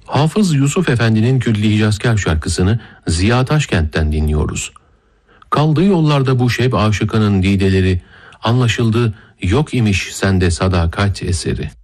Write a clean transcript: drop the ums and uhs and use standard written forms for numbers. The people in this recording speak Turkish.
Hafız Yusuf Efendi'nin Külli Hicazkar şarkısını Ziya Taşkent'ten dinliyoruz. Kaldığı yollarda bu şeb aşıkının dideleri, anlaşıldı yok imiş sende sadakat eseri.